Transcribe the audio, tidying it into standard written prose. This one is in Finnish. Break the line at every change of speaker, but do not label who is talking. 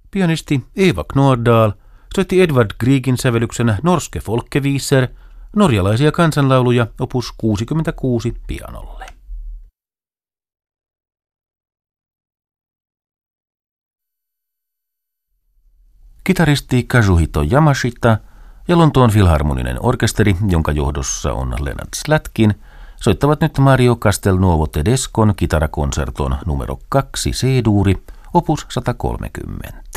Pianisti Eva Knordal soitti Edvard Griegin sävellyksenä Norske Folkeviser, norjalaisia kansanlauluja opus 66 pianolle. Kitaristi Kazuhito Yamashita ja Lontoon Filharmoninen orkesteri, jonka johdossa on Leonard Slatkin, soittavat nyt Mario Castelnuovo Tedescon kitarakonserton numero 2 C-duuri, opus 130.